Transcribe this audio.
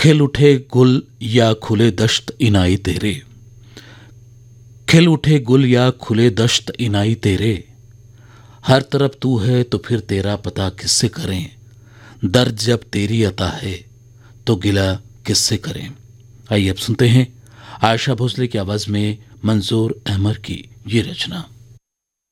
खिल उठे गुल या खुले दश्त इनाई तेरे, खिल उठे गुल या खुले दश्त इनाई तेरे, हर तरफ तू है तो फिर तेरा पता किससे करें, दर्द जब तेरी अता है तो गिला किससे करें। आइए अब सुनते हैं आयशा भोसले की आवाज में मंजूर अहमद की ये रचना।